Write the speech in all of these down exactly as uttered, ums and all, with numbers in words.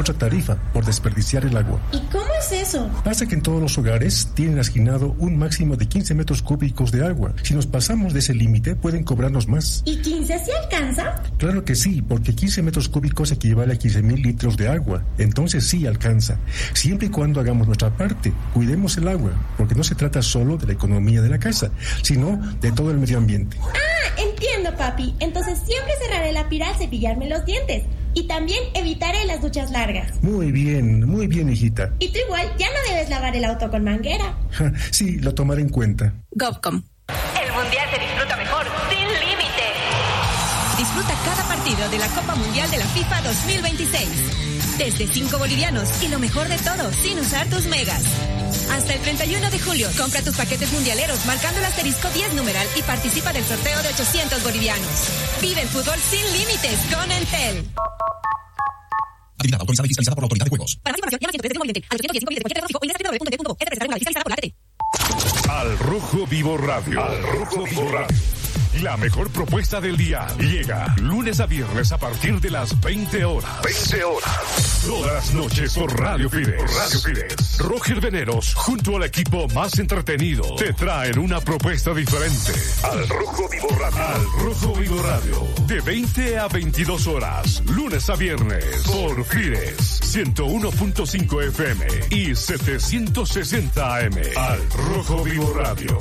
otra tarifa por desperdiciar el agua. ¿Y cómo es eso? Pasa que en todos los hogares tienen asignado un máximo de quince metros cúbicos de agua. Si nos pasamos de ese límite, pueden cobrarnos más. ¿Y quince sí alcanza? Claro que sí, porque quince metros cúbicos equivale a quince mil litros de agua. Entonces sí alcanza. Siempre y cuando hagamos nuestra parte, cuidemos el agua, porque no se trata solo de la economía de la casa, sino de todo el medio ambiente. Ah, entiendo, papi. Entonces siempre cerraré la pira al cepillarme los dientes. Y también evitaré las duchas largas. Muy bien, muy bien, hijita. Y tú igual ya no debes lavar el auto con manguera. Ja, sí, lo tomaré en cuenta. GovCom. El Mundial se disfruta mejor, sin límite. Disfruta cada partido de la Copa Mundial de la FIFA dos mil veintiséis. Desde cinco bolivianos y lo mejor de todo, sin usar tus megas. Hasta el treinta y uno de julio, compra tus paquetes mundialeros marcando el asterisco diez numeral y participa del sorteo de ochocientos bolivianos. Vive el fútbol sin límites con Entel. Actividad autorizada y fiscalizada por la Autoridad de Juegos. Para más información, llama al ciento trece al ochocientos diez por cualquier tecnológico o ingresa a doble u doble u doble u punto e t p punto fiscalizada por la A T T. Al Rojo Vivo Radio. Al Rojo Vivo Radio. La mejor propuesta del día llega lunes a viernes a partir de las veinte horas. veinte horas. Todas las noches por Radio Fides. Radio Fides. Roger Veneros, junto al equipo más entretenido, te traen una propuesta diferente. Al Rojo Vivo Radio. Al Rojo Vivo Radio. De veinte a veintidós horas. Lunes a viernes. Por Fides. ciento uno punto cinco F M y setecientos sesenta A M. Al Rojo Vivo Radio.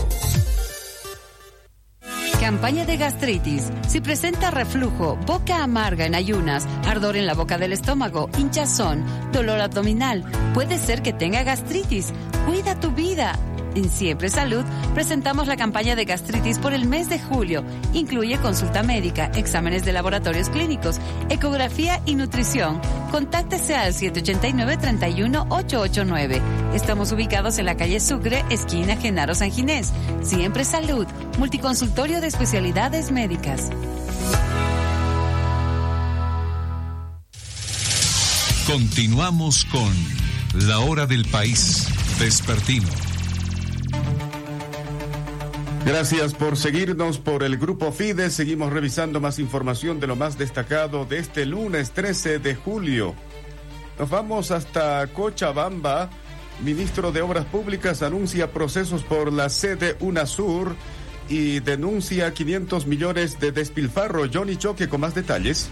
Campaña de gastritis. Si presenta reflujo, boca amarga en ayunas, ardor en la boca del estómago, hinchazón, dolor abdominal, puede ser que tenga gastritis. Cuida tu vida. En Siempre Salud presentamos la campaña de gastritis por el mes de julio. Incluye consulta médica, exámenes de laboratorios clínicos, ecografía y nutrición. Contáctese al siete ocho nueve, tres uno, ocho ocho nueve. Estamos ubicados en la calle Sucre, esquina Genaro San Ginés. Siempre Salud, multiconsultorio de especialidades médicas. Continuamos con La Hora del País Vespertino. Gracias por seguirnos por el Grupo Fides. Seguimos revisando más información de lo más destacado de este lunes trece de julio. Nos vamos hasta Cochabamba. Ministro de Obras Públicas anuncia procesos por la sede UNASUR y denuncia quinientos millones de despilfarro. Johnny Choque con más detalles.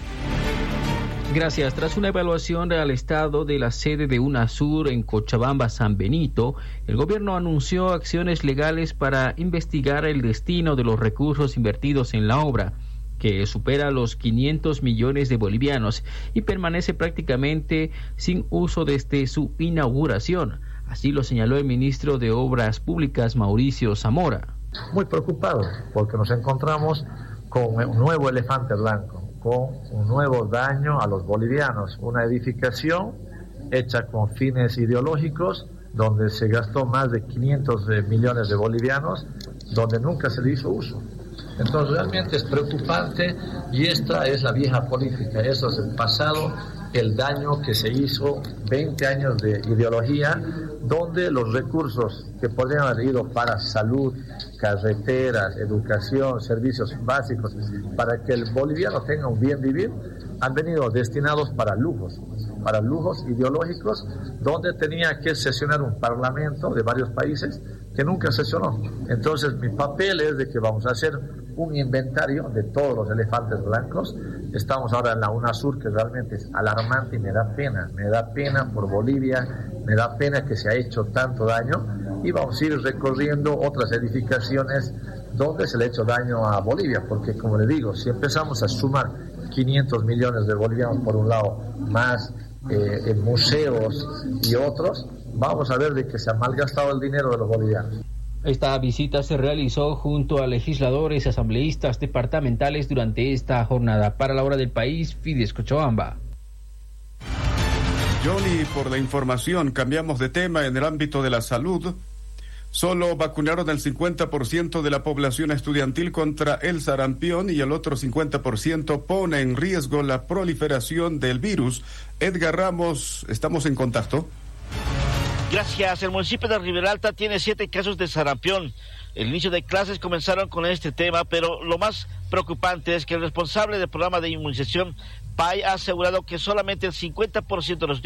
Gracias. Tras una evaluación al estado de la sede de UNASUR en Cochabamba, San Benito, el gobierno anunció acciones legales para investigar el destino de los recursos invertidos en la obra, que supera los quinientos millones de bolivianos y permanece prácticamente sin uso desde su inauguración. Así lo señaló el ministro de Obras Públicas, Mauricio Zamora. Muy preocupado porque nos encontramos con un nuevo elefante blanco, con un nuevo daño a los bolivianos, una edificación hecha con fines ideológicos, donde se gastó más de quinientos millones de bolivianos, donde nunca se le hizo uso. Entonces realmente es preocupante y esta es la vieja política, eso es el pasado, el daño que se hizo, veinte años de ideología, donde los recursos que podrían haber ido para salud, carreteras, educación, servicios básicos, para que el boliviano tenga un bien vivir, han venido destinados para lujos, para lujos ideológicos, donde tenía que sesionar un parlamento de varios países que nunca sesionó. Entonces mi papel es de que vamos a hacer un inventario de todos los elefantes blancos. Estamos ahora en la UNASUR, que realmente es alarmante y me da pena, me da pena por Bolivia, me da pena que se ha hecho tanto daño, y vamos a ir recorriendo otras edificaciones donde se le ha hecho daño a Bolivia, porque como le digo, si empezamos a sumar quinientos millones de bolivianos por un lado, más eh, en museos y otros, vamos a ver de que se ha malgastado el dinero de los bolivianos. Esta visita se realizó junto a legisladores y asambleístas departamentales durante esta jornada. Para La Hora del País, Fides Cochabamba. Johnny, por la información, cambiamos de tema en el ámbito de la salud. Solo vacunaron el cincuenta por ciento de la población estudiantil contra el sarampión y el otro cincuenta por ciento pone en riesgo la proliferación del virus. Edgar Ramos, estamos en contacto. Gracias. El municipio de Riberalta tiene siete casos de sarampión. El inicio de clases comenzaron con este tema, pero lo más preocupante es que el responsable del programa de inmunización, P A I, ha asegurado que solamente el cincuenta por ciento de los